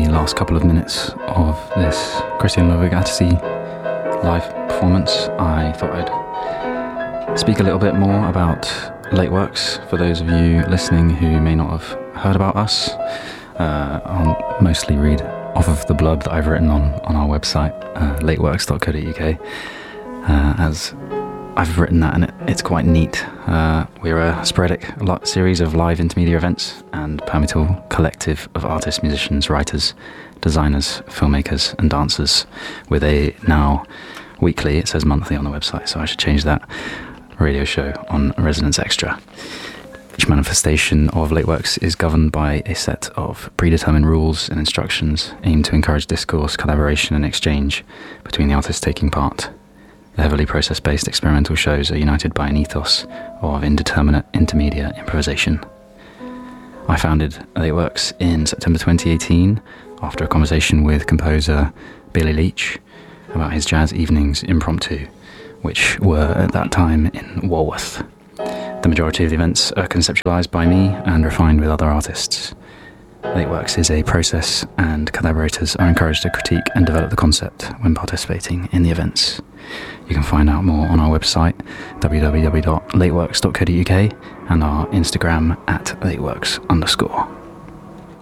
last couple of minutes of this Christian Ludwig Attersee live performance, I thought I'd speak a little bit more about Lateworks for those of you listening who may not have heard about us. I'll mostly read off of the blurb that I've written on our website, lateworks.co.uk, as I've written that, and it's quite neat. We're a sporadic series of live intermedia events and permutual collective of artists, musicians, writers, designers, filmmakers and dancers with a now weekly, it says monthly on the website, so I should change that, radio show on Resonance Extra. Each manifestation of Lateworks is governed by a set of predetermined rules and instructions aimed to encourage discourse, collaboration and exchange between the artists taking part. The heavily process-based experimental shows are united by an ethos of indeterminate intermedia improvisation. I founded Lateworks in September 2018 after a conversation with composer Billy Leach about his Jazz Evenings Impromptu, which were at that time in Walworth. The majority of the events are conceptualised by me and refined with other artists. Lateworks is a process, and collaborators are encouraged to critique and develop the concept when participating in the events. You can find out more on our website, www.lateworks.co.uk, and our Instagram @lateworks_.